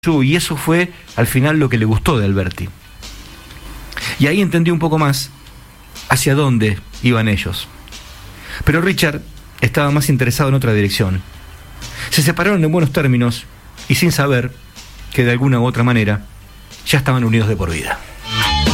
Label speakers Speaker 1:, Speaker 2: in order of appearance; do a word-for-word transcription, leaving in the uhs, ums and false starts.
Speaker 1: y eso fue al final lo que le gustó de Alberti. Y ahí entendí un poco más hacia dónde iban ellos. Pero Richard estaba más interesado en otra dirección. Se separaron en buenos términos y sin saber que de alguna u otra manera ya estaban unidos de por vida.